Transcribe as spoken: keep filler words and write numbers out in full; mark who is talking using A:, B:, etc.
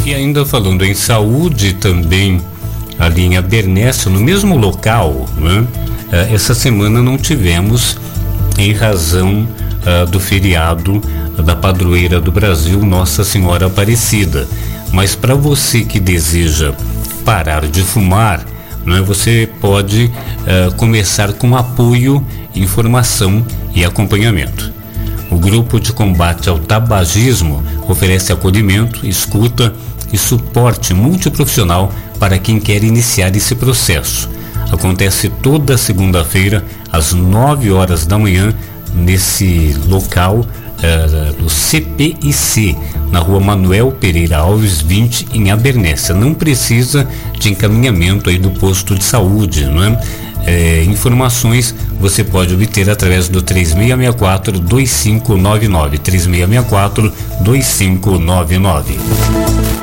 A: E ainda falando em saúde, também ali em Abernéssia, no mesmo local, né? Essa semana não tivemos, em razão uh, do feriado da padroeira do Brasil, Nossa Senhora Aparecida. Mas para você que deseja parar de fumar, né, você pode uh, começar com apoio, informação e acompanhamento. O Grupo de Combate ao Tabagismo oferece acolhimento, escuta e suporte multiprofissional para quem quer iniciar esse processo. Acontece toda segunda-feira, às nove horas da manhã, nesse local uh, do C P I C, na rua Manuel Pereira Alves vinte, em Abernéssia. Não precisa de encaminhamento aí do posto de saúde, não é? É, informações você pode obter através do três seis seis quatro, dois cinco nove nove, três seis seis quatro, dois cinco nove nove.